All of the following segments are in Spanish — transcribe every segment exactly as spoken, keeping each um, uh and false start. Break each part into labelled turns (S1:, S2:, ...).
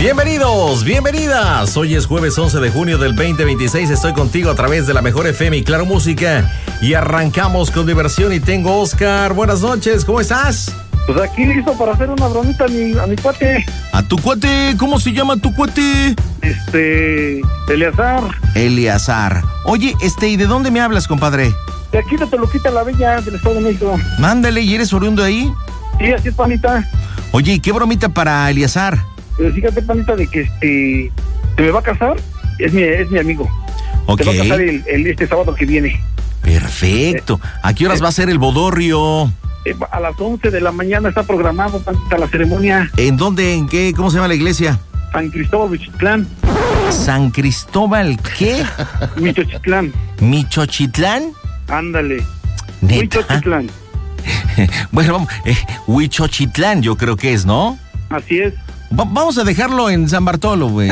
S1: Bienvenidos, bienvenidas. Hoy es jueves once de junio del veinte veintiséis. Estoy contigo a través de la mejor F M y Claro Música. Y arrancamos con diversión y tengo Oscar. Buenas noches, ¿cómo estás?
S2: Pues aquí listo para hacer una bromita a mi, a mi cuate.
S1: ¿A tu cuate? ¿Cómo se llama tu cuate?
S2: Este... Eleazar.
S1: Eleazar. Oye, este, ¿y de dónde me hablas, compadre?
S2: De aquí de Toluquita la Bella, del Estado de México.
S1: Mándale, ¿y eres oriundo de ahí?
S2: Sí, así es, panita.
S1: Oye, ¿y qué bromita para Eleazar?
S2: Pero fíjate, panita, de que este... se me va a casar, es mi, es mi amigo.
S1: Ok.
S2: Se va a casar el, el, este sábado que viene.
S1: Perfecto. ¿A qué horas va a ser el bodorrio?
S2: Eh, a las once de la mañana está programado, panita, la ceremonia.
S1: ¿En dónde? ¿En qué? ¿Cómo se llama la iglesia?
S2: San Cristóbal, Michochitlán.
S1: ¿San Cristóbal qué?
S2: Michochitlán.
S1: ¿Michochitlán?
S2: Ándale.
S1: ¿Neta?
S2: Michochitlán.
S1: Bueno, vamos, eh, Huichochitlán yo creo que es, ¿no?
S2: Así es.
S1: Va- vamos a dejarlo en San Bartolo, güey.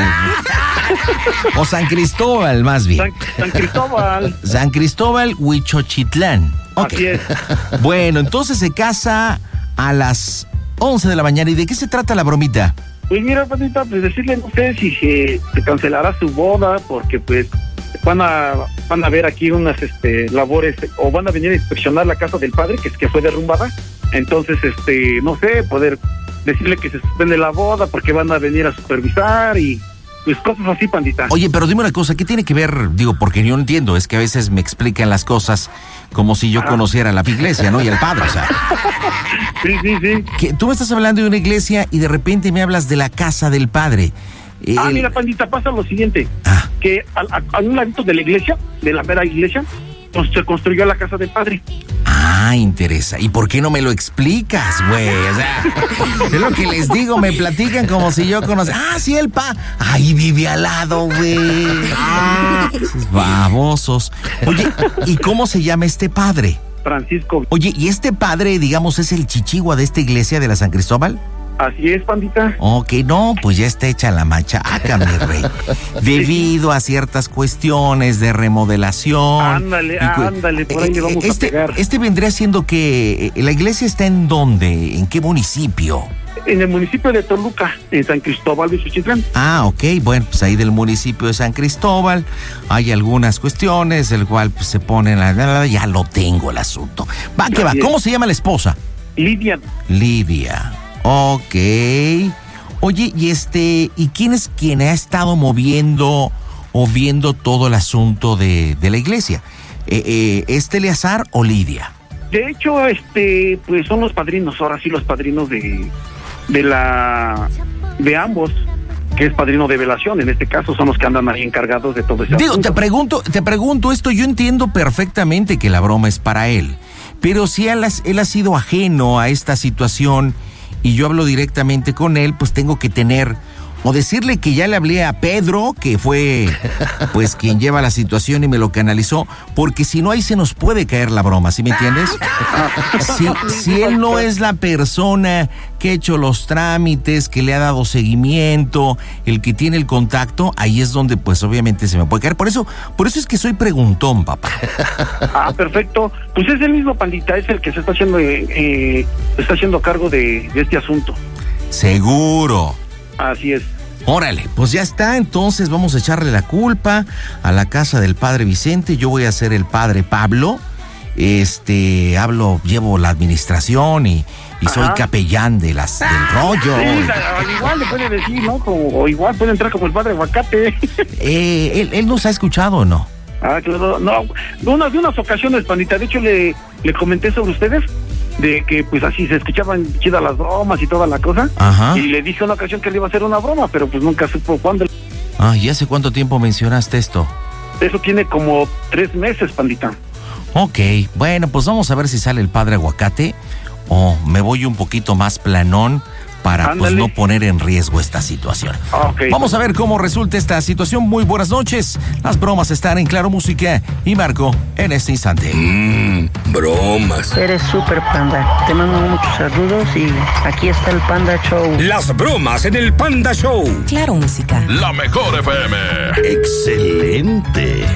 S1: O San Cristóbal, más bien.
S2: San, San Cristóbal.
S1: San Cristóbal, Huichochitlán. Ok.
S2: Así es.
S1: Bueno, entonces se casa a las once de la mañana. ¿Y de qué se trata la bromita?
S2: Pues mira, panita, pues decirle, no sé si se, se cancelará su boda, porque pues van a van a ver aquí unas este labores, o van a venir a inspeccionar la casa del padre, que es que fue derrumbada. Entonces, este, no sé, poder decirle que se suspende la boda porque van a venir a supervisar y pues cosas así, pandita.
S1: Oye, pero dime una cosa, ¿qué tiene que ver? Digo, porque yo no entiendo, es que a veces me explican las cosas como si yo
S2: Ah.
S1: conociera la iglesia, ¿no? Y el padre, o sea.
S2: Sí, sí, sí.
S1: Que tú me estás hablando de una iglesia y de repente me hablas de la casa del padre.
S2: Ah,
S1: El-
S2: mira, pandita, pasa lo siguiente,
S1: Ah.
S2: que a, a, a un ladito de la iglesia, de la mera iglesia, pues, se construyó la casa del padre.
S1: Ah, interesa. ¿Y por qué no me lo explicas, güey? O sea, es lo que les digo, me platican como si yo conociera. Ah, sí, el pa. Ahí vive al lado, güey. Ah, esos babosos. Oye, ¿y cómo se llama este padre?
S2: Francisco.
S1: Oye, ¿y este padre, digamos, es el chichigua de esta iglesia de la San Cristóbal?
S2: Así es, pandita.
S1: Ok, no, pues ya está hecha la machaca, mi rey. Debido a ciertas cuestiones de remodelación.
S2: Ándale,
S1: y cu-
S2: ándale, por ahí le vamos a
S1: este,
S2: pegar.
S1: Este vendría siendo que eh, la iglesia está en dónde, en qué municipio.
S2: En el municipio de Toluca, en San Cristóbal de Michochitlán.
S1: Ah, ok, bueno, pues ahí del municipio de San Cristóbal hay algunas cuestiones, el cual pues, se ponen, la, ya lo tengo el asunto. Va, que va,
S2: Así es.
S1: ¿cómo se llama la esposa?
S2: Lidia.
S1: Lidia. Ok. Oye, y este, ¿y quién es quien ha estado moviendo o viendo todo el asunto de, de la iglesia? Eh, eh, ¿Este Eleazar o Lidia?
S2: De hecho, este, pues son los padrinos, ahora sí los padrinos de, de la, de ambos, que es padrino de velación, en este caso son los que andan ahí encargados de todo ese
S1: Digo,
S2: asunto.
S1: te pregunto, te pregunto esto, yo entiendo perfectamente que la broma es para él, pero si él, has- él ha sido ajeno a esta situación y yo hablo directamente con él, pues tengo que tener, o decirle que ya le hablé a Pedro, que fue pues quien lleva la situación y me lo canalizó, porque si no ahí se nos puede caer la broma, ¿sí me entiendes? Si, si él no es la persona que ha hecho los trámites, que le ha dado seguimiento, el que tiene el contacto, ahí es donde pues obviamente se me puede caer. Por eso, por eso es que soy preguntón, papá.
S2: Ah, perfecto. Pues es el mismo, pandita, es el que se está haciendo, eh, eh, está haciendo cargo de, de este asunto.
S1: Seguro.
S2: Así es.
S1: Órale, pues ya está, entonces vamos a echarle la culpa a la casa del padre Vicente, yo voy a ser el padre Pablo, este, hablo, llevo la administración y, y soy
S2: Ajá.
S1: capellán de las, del rollo.
S2: Sí, a- igual le puede decir, ¿no? Como, o igual puede entrar como el padre Aguacate.
S1: Eh, ¿él, él nos ha escuchado o no?
S2: Ah, claro, no, de unas, de unas ocasiones, pandita, de hecho le, le comenté sobre ustedes, de que pues así se escuchaban chidas las bromas y toda la cosa,
S1: Ajá.
S2: y le dije una ocasión que le iba a hacer una broma, pero pues nunca supo cuándo.
S1: Ah, ¿y hace cuánto tiempo mencionaste esto?
S2: Eso tiene como tres meses, pandita.
S1: Ok, bueno, pues vamos a ver si sale el padre Aguacate o me voy un poquito más planón para pues
S2: Ándale.
S1: no poner en riesgo esta situación.
S2: Ah, ok.
S1: Vamos a ver cómo resulta esta situación. Muy buenas noches. Las bromas están en Claro Música y Marco en este instante.
S3: Mmm, bromas.
S4: Eres súper panda. Te mando muchos saludos y aquí está el Panda Show.
S3: Las bromas en el Panda Show.
S5: Claro Música.
S6: La mejor F M.
S3: Excelente.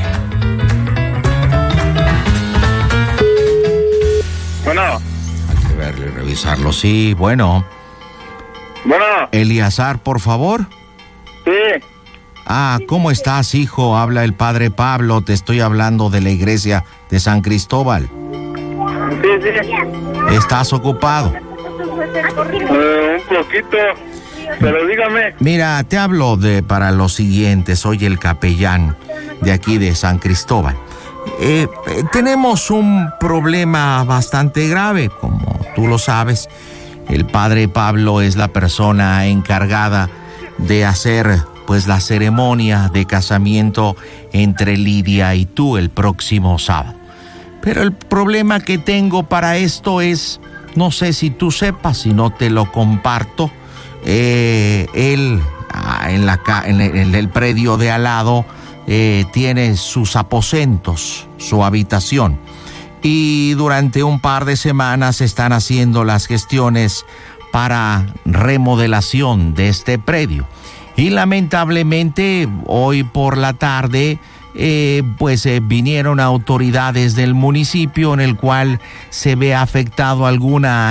S2: Bueno,
S1: Hay que verlo y revisarlo. Sí, bueno.
S2: bueno,
S1: Eleazar, por favor.
S5: Sí.
S1: Ah, ¿cómo estás, hijo? Habla el padre Pablo, te estoy hablando de la iglesia de San Cristóbal.
S5: Sí, sí.
S1: ¿Estás ocupado?
S5: Uh, un poquito, pero dígame.
S1: Mira, te hablo de para lo siguiente, soy el capellán de aquí de San Cristóbal. Eh, eh, tenemos un problema bastante grave, como tú lo sabes. El padre Pablo es la persona encargada de hacer pues la ceremonia de casamiento entre Lidia y tú el próximo sábado. Pero el problema que tengo para esto es, no sé si tú sepas, si no te lo comparto, eh, él ah, en, la, en, el, en el predio de al lado eh, tiene sus aposentos, su habitación, y durante un par de semanas están haciendo las gestiones para remodelación de este predio. Y lamentablemente hoy por la tarde eh, pues eh, vinieron autoridades del municipio en el cual se ve afectado alguna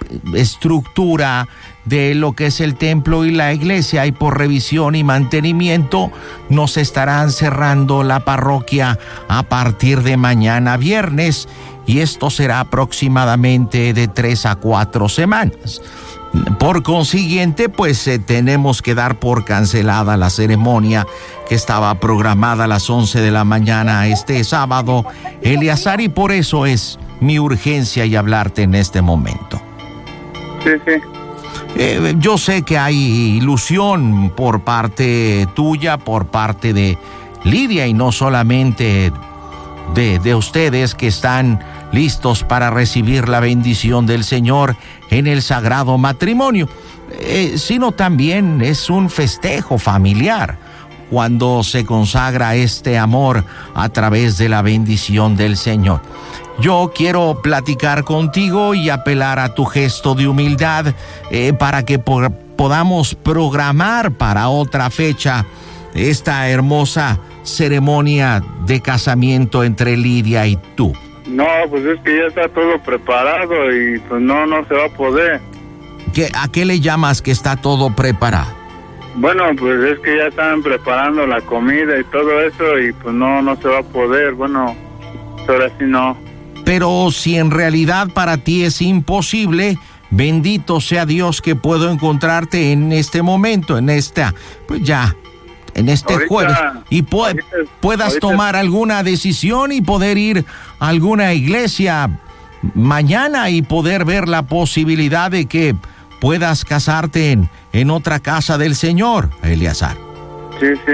S1: estructura de lo que es el templo y la iglesia, y por revisión y mantenimiento nos estarán cerrando la parroquia a partir de mañana viernes, y esto será aproximadamente de tres a cuatro semanas. Por consiguiente, pues eh, tenemos que dar por cancelada la ceremonia que estaba programada a las once de la mañana este sábado, Eleazar, y por eso es mi urgencia y hablarte en este momento.
S5: Sí, sí.
S1: Eh, yo sé que hay ilusión por parte tuya, por parte de Lidia, y no solamente de, de ustedes que están listos para recibir la bendición del Señor en el sagrado matrimonio, eh, sino también es un festejo familiar cuando se consagra este amor a través de la bendición del Señor. Yo quiero platicar contigo y apelar a tu gesto de humildad eh, para que por, podamos programar para otra fecha esta hermosa ceremonia de casamiento entre Lidia y tú.
S5: No, pues es que ya está todo preparado y pues no, no se va a poder.
S1: ¿Qué, ¿A qué le llamas que está todo preparado?
S5: Bueno, pues es que ya están preparando la comida y todo eso y pues no, no se va a poder. Bueno, ahora sí no.
S1: Pero si en realidad para ti es imposible, bendito sea Dios que puedo encontrarte en este momento, en esta, pues ya, en este
S5: ahorita,
S1: jueves, y pu-
S5: ahorita,
S1: puedas
S5: ahorita.
S1: tomar alguna decisión y poder ir a alguna iglesia mañana y poder ver la posibilidad de que puedas casarte en, en otra casa del Señor, Eleazar.
S5: Sí, sí.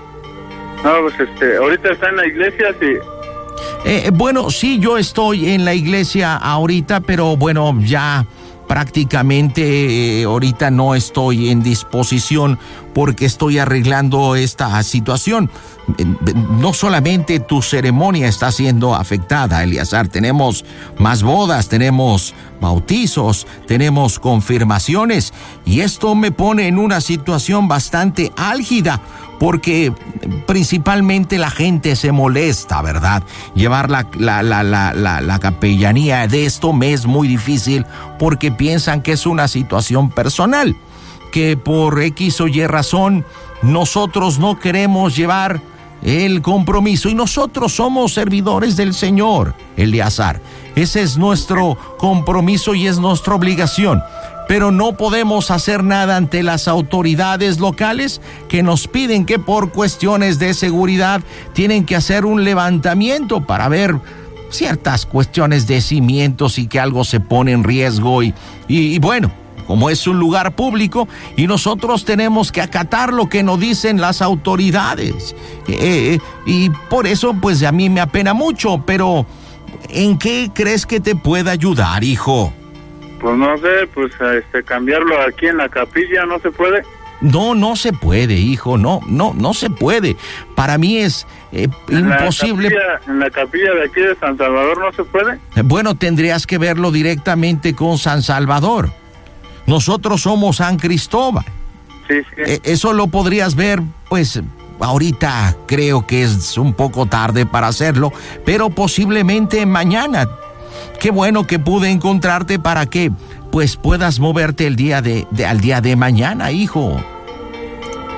S5: No, pues este, ahorita está en la iglesia, sí.
S1: Eh, bueno, sí, yo estoy en la iglesia ahorita, pero bueno, ya prácticamente eh, ahorita no estoy en disposición porque estoy arreglando esta situación. Eh, no solamente tu ceremonia está siendo afectada, Eleazar, tenemos más bodas, tenemos bautizos, tenemos confirmaciones, y esto me pone en una situación bastante álgida, porque principalmente la gente se molesta, ¿verdad? Llevar la, la, la, la, la, la capellanía de esto me es muy difícil porque piensan que es una situación personal, que por X o Y razón nosotros no queremos llevar el compromiso, y nosotros somos servidores del Señor, Eleazar. Ese es nuestro compromiso y es nuestra obligación. Pero no podemos hacer nada ante las autoridades locales que nos piden que por cuestiones de seguridad tienen que hacer un levantamiento para ver ciertas cuestiones de cimientos y que algo se pone en riesgo. Y, y, y bueno, como es un lugar público y nosotros tenemos que acatar lo que nos dicen las autoridades. Eh, y por eso pues a mí me apena mucho, pero ¿en qué crees que te pueda ayudar, hijo?
S5: Pues no sé, pues este cambiarlo aquí en la capilla, ¿no se puede?
S1: No, no se puede, hijo, no, no, no se puede. Para mí es eh,
S5: ¿En
S1: imposible.
S5: La capilla, ¿En la capilla de aquí de San Salvador no se puede?
S1: Bueno, tendrías que verlo directamente con San Salvador. Nosotros somos San Cristóbal.
S5: Sí, sí.
S1: Eh, eso lo podrías ver, pues, ahorita creo que es un poco tarde para hacerlo, pero posiblemente mañana. Qué bueno que pude encontrarte para que pues puedas moverte el día de, de al día de mañana, hijo.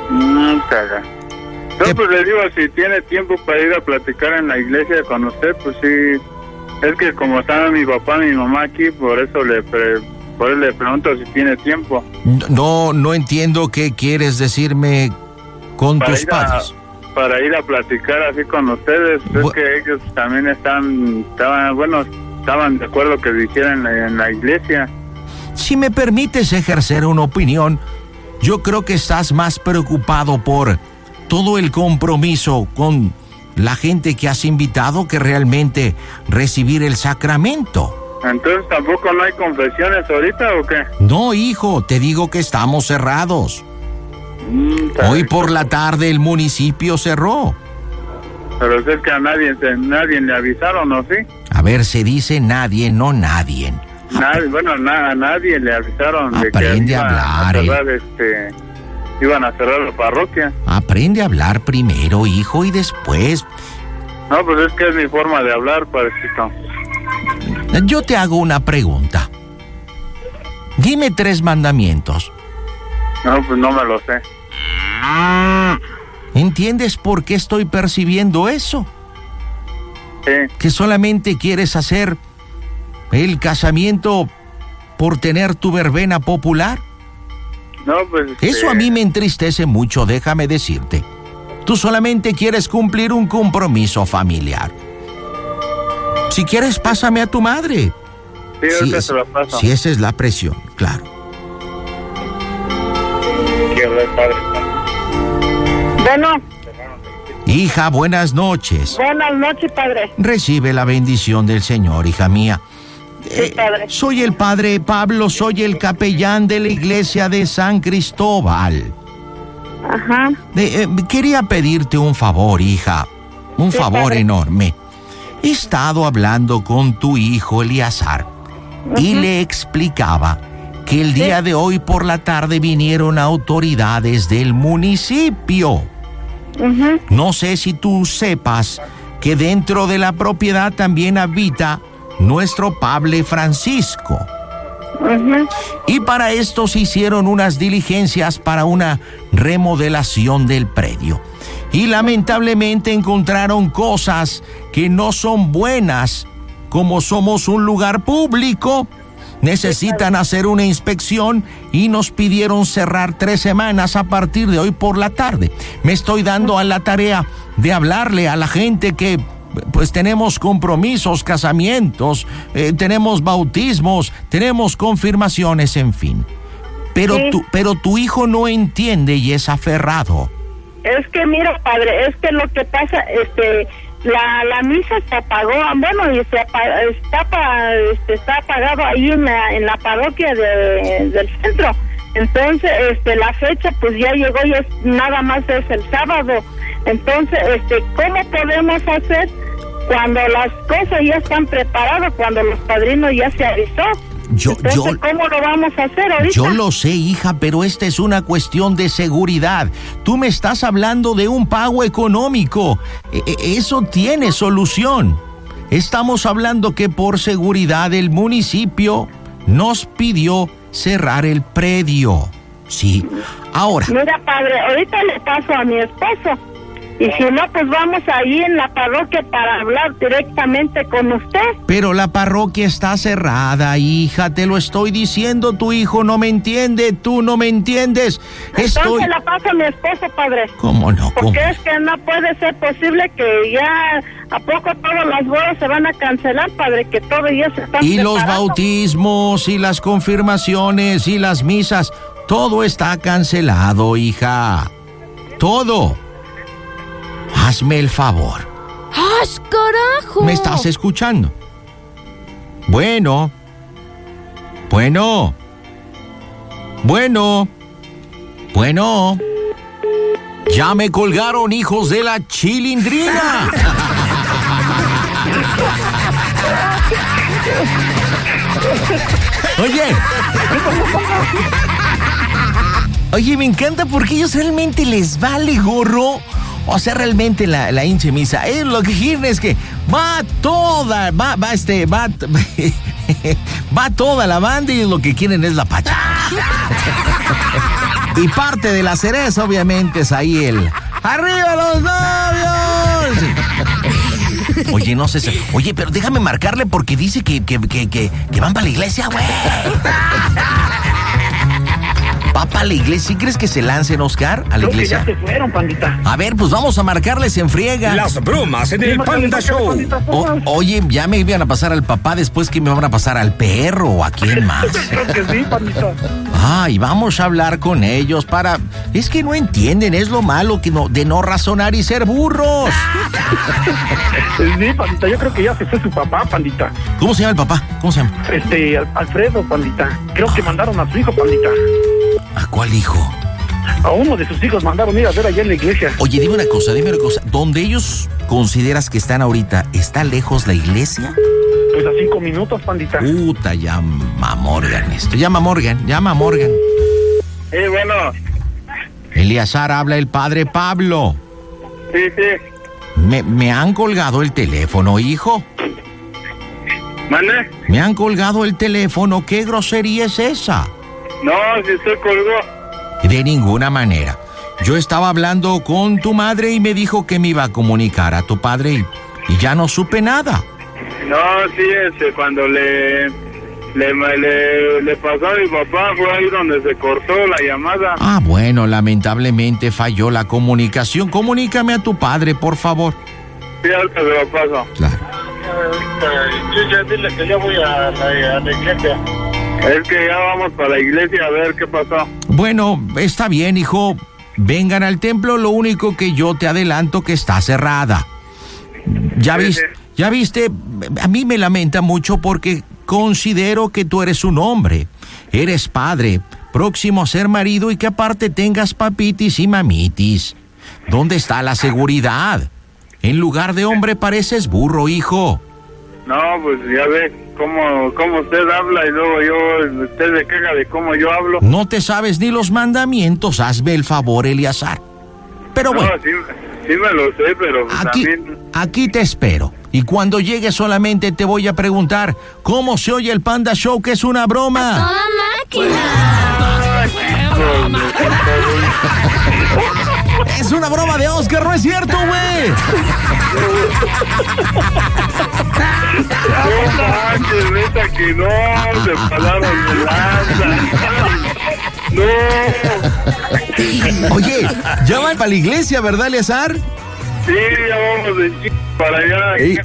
S5: No, caga. No,
S1: ¿Qué?
S5: pues le digo, si tiene tiempo para ir a platicar en la iglesia con usted, pues sí. Es que como están mi papá y mi mamá aquí, por eso le pre, por eso le pregunto si tiene tiempo.
S1: No, no entiendo qué quieres decirme con
S5: Para
S1: tus
S5: ir a-
S1: padres.
S5: Para ir a platicar así con ustedes.
S1: Bu-
S5: Es que ellos también están, estaban, bueno, estaban de acuerdo que lo hicieran en la, en la iglesia.
S1: Si me permites ejercer una opinión, yo creo que estás más preocupado por todo el compromiso con la gente que has invitado que realmente recibir el sacramento.
S5: Entonces, ¿tampoco no hay confesiones ahorita o qué?
S1: No, hijo, te digo que estamos cerrados.
S5: Mm, está
S1: Hoy
S5: bien.
S1: por la tarde el municipio cerró.
S5: Pero es que a nadie, se- nadie le avisaron, ¿no? ¿Sí?
S1: A ver, se dice nadie, no nadie.
S5: Nadie, bueno, na- a nadie le avisaron de que
S1: Aprende a
S5: iban
S1: hablar,
S5: a cerrar, este, iban a cerrar la parroquia.
S1: Aprende a hablar primero, hijo, y después.
S5: No, pues es que es mi forma de hablar, parecito.
S1: Yo te hago una pregunta. Dime tres mandamientos.
S5: No, pues no me lo sé.
S1: ¿Entiendes por qué estoy percibiendo eso?
S5: Sí,
S1: Que solamente quieres hacer el casamiento por tener tu verbena popular.
S5: no, pues...
S1: Eso
S5: este,
S1: a mí me entristece mucho, déjame decirte. Tú solamente quieres cumplir un compromiso familiar. Si quieres, pásame a tu madre.
S5: Sí, ahorita
S1: es-
S5: se lo paso.
S1: si esa es la presión, claro.
S5: Quiero hablar, padre.
S6: Bueno,
S1: Hija, buenas noches.
S6: buenas noches, padre.
S1: Recibe la bendición del Señor, hija mía. Eh,
S6: padre.
S1: soy el padre Pablo, soy el capellán de la iglesia de San Cristóbal.
S6: Ajá.
S1: Eh, eh, quería pedirte un favor, hija. Un
S6: Sí,
S1: favor
S6: padre.
S1: enorme. He estado hablando con tu hijo Eliazar y le explicaba que el día de hoy por la tarde vinieron autoridades del municipio.
S6: Ujú.
S1: No sé si tú sepas que dentro de la propiedad también habita nuestro Padre Francisco.
S6: Ujú.
S1: Y para esto se hicieron unas diligencias para una remodelación del predio. Y lamentablemente encontraron cosas que no son buenas. Como somos un lugar público, necesitan hacer una inspección y nos pidieron cerrar tres semanas a partir de hoy por la tarde. Me estoy dando a la tarea de hablarle a la gente que pues tenemos compromisos, casamientos, eh, tenemos bautismos, tenemos confirmaciones, en fin. Pero,
S6: Sí.
S1: tu, pero tu hijo no entiende y es aferrado.
S6: Es que mira, padre, es que lo que pasa, este, la, la misa se apagó, bueno, y se apa- está pa- este, está apagado ahí en la, en la parroquia de, del centro. Entonces, este, la fecha pues ya llegó y es, nada más es el sábado. Entonces, este, ¿cómo podemos hacer cuando las cosas ya están preparadas, cuando los padrinos ya se avisó?
S1: Yo,
S6: Entonces,
S1: yo,
S6: ¿cómo lo vamos a hacer ahorita?
S1: yo lo sé, hija, pero esta es una cuestión de seguridad. Tú me estás hablando de un pago económico. E- e- eso tiene solución. Estamos hablando que por seguridad el municipio nos pidió cerrar el predio. Sí. Ahora,
S6: Mira, padre, ahorita le paso a mi esposo. Y si no, pues vamos ahí en la parroquia para hablar directamente con usted.
S1: pero la parroquia está cerrada, hija, te lo estoy diciendo, tu hijo no me entiende, tú no me entiendes. Estoy...
S6: Entonces la paso a mi esposo, padre.
S1: ¿Cómo no? ¿Cómo?
S6: Porque es que no puede ser posible que ya a poco todas las bodas se van a cancelar, padre, que todo ya se está
S1: Y los
S6: preparando.
S1: bautismos, y las confirmaciones, y las misas, todo está cancelado, hija. Todo. Hazme el favor.
S7: ¡Haz carajo!
S1: ¿Me estás escuchando? Bueno. Bueno. Bueno. Bueno. Ya me colgaron, hijos de la chilindrina. Oye. Oye, me encanta porque ellos realmente les vale gorro. O sea, realmente la, la hinche misa. Eh, lo que quieren es que va toda, va, va este, va, va toda la banda y lo que quieren es la pacha. Y parte de la cereza, obviamente, es ahí el ¡arriba los novios! Oye, no sé si... Oye, pero déjame marcarle porque dice que, que, que, que, que van para la iglesia, güey. ¿Va para la iglesia? ¿Sí crees que se lancen, Oscar, a la
S2: Creo
S1: iglesia?
S2: que ya se fueron, pandita.
S1: A ver, pues vamos a marcarles en friega.
S3: Las bromas en el Panda Show.
S1: O- oye, ya me iban a pasar al papá, después que me van a pasar al perro o a quién más.
S2: Creo que sí, pandita.
S1: Ah, y vamos a hablar con ellos para... Es que no entienden, es lo malo que no, de no razonar y ser burros.
S2: Sí, pandita, yo creo que ya se fue su papá, pandita.
S1: ¿Cómo se llama el papá? ¿Cómo se llama?
S2: Este, Al- Alfredo, pandita. Creo que mandaron a su hijo, pandita.
S1: ¿A cuál hijo?
S2: A uno de sus hijos mandaron ir a ver allá en la iglesia.
S1: Oye, dime una cosa, dime una cosa. ¿Dónde ellos consideras que están ahorita, está lejos la iglesia?
S2: Pues a cinco minutos, pandita.
S1: Puta, llama a Morgan esto. Llama a Morgan, llama a Morgan.
S5: Sí, bueno,
S1: Eleazar, habla el padre Pablo.
S5: sí, sí.
S1: Me, me han colgado el teléfono, hijo.
S5: ¿Mande?
S1: Me han colgado el teléfono. ¿Qué grosería es esa?
S5: No, si usted colgó.
S1: De ninguna manera. Yo estaba hablando con tu madre y me dijo que me iba a comunicar a tu padre y, y ya no supe nada.
S5: No, sí, este, cuando le, le, le, le pasó a mi papá, fue ahí donde se cortó la llamada.
S1: Ah, bueno, lamentablemente falló la comunicación. Comunícame a tu padre, por favor.
S5: Sí, ahorita se lo paso.
S1: Claro.
S5: Ya dile que ya voy a la, a la iglesia. Es que ya vamos para la iglesia a ver qué pasó.
S1: Bueno, está bien, hijo. Vengan al templo, lo único que yo te adelanto que está cerrada. Ya
S5: Sí,
S1: viste,
S5: sí.
S1: ya viste, a mí me lamenta mucho porque considero que tú eres un hombre, eres padre, próximo a ser marido y que aparte tengas papitis y mamitis. ¿Dónde está la seguridad? En lugar de hombre pareces burro, hijo.
S5: No, pues ya ve cómo, cómo usted habla y luego yo, usted se queja de cómo yo hablo.
S1: No te sabes ni los mandamientos, hazme el favor, Eleazar. Pero
S5: No,
S1: bueno.
S5: sí, sí me lo sé, pero pues
S1: Aquí,
S5: también...
S1: aquí te espero. Y cuando llegue solamente te voy a preguntar ¿cómo se oye el Panda Show, que es una broma?
S7: ¡Toda máquina!
S1: Es una broma de Oscar, ¿no es cierto, güey?
S5: No manches, neta que no, se pasaron de lanza. No.
S1: Oye, ya van para la iglesia, ¿verdad, Eleazar?
S5: Sí, ya vamos de chico para allá.
S1: Eh,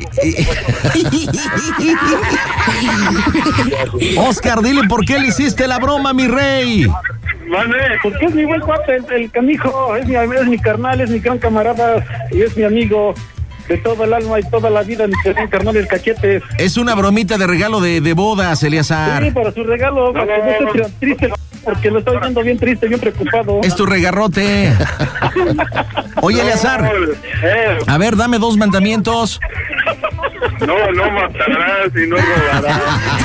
S1: eh. Oscar, dile por qué le hiciste la broma, mi rey.
S5: Mande.
S2: Porque es mi buen cuate, el, el canijo. Es mi, es mi carnal, es mi gran camarada y es mi amigo de todo el alma y toda la vida. Mi gran carnal, el Cachetes.
S1: Es una bromita de regalo de, de bodas, Eleazar.
S2: Sí, para su regalo, para que no esté triste, porque lo estoy viendo bien triste, bien preocupado.
S1: Es tu regarrote. Oye, Eleazar,
S5: Eh,
S1: a ver, dame dos mandamientos.
S5: no, no matarás y no robarás.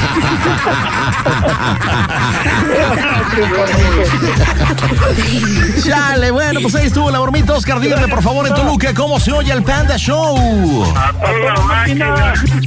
S1: Chale, bueno, pues ahí estuvo la bromita. Oscar, dígame por favor en Toluca cómo se oye el Panda Show.
S5: A toda máquina.